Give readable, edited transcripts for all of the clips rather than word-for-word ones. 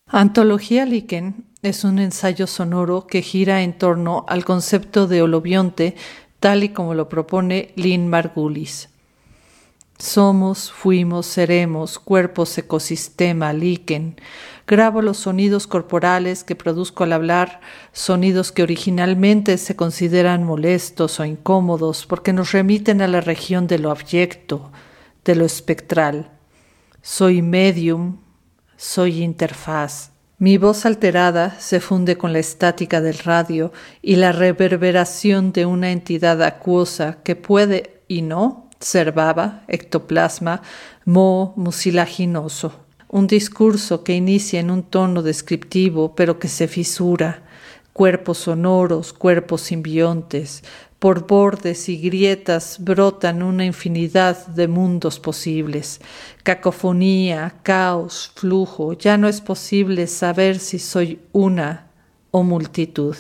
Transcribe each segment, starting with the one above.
Antología Lichen es un ensayo sonoro que gira en torno al concepto de holobionte tal y como lo propone Lynn Margulis. Somos, fuimos, seremos, cuerpos, ecosistema, Lichen. Grabo los sonidos corporales que produzco al hablar, sonidos que originalmente se consideran molestos o incómodos porque nos remiten a la región de lo abyecto, de lo espectral. Soy medium, soy interfaz. Mi voz alterada se funde con la estática del radio y la reverberación de una entidad acuosa que puede y no ser baba, ectoplasma, moho mucilaginoso. Un discurso que inicia en un tono descriptivo pero que se fisura. Cuerpos sonoros, cuerpos simbiontes. Por bordes y grietas brotan una infinidad de mundos posibles. Cacofonía, caos, flujo. Ya no es posible saber si soy una o multitud.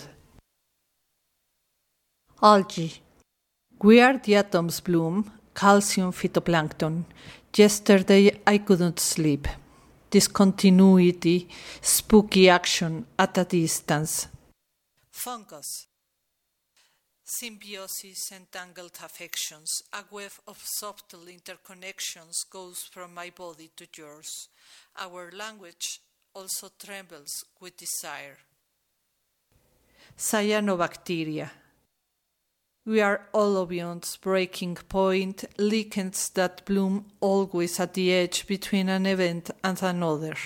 Algae. We are the atoms bloom, calcium phytoplankton. Yesterday I couldn't sleep. Discontinuity, spooky action at a distance. Fungus. Symbiosis, entangled affections, a web of subtle interconnections goes from my body to yours. Our language also trembles with desire. Cyanobacteria. We are holobionts, breaking point, lichens that bloom always at the edge between an event and another.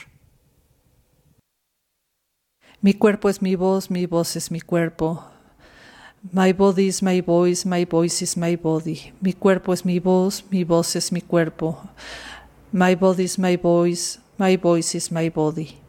Mi cuerpo es mi voz es mi cuerpo. My body is my voice is my body. Mi cuerpo es mi voz es mi cuerpo. My body is my voice is my body.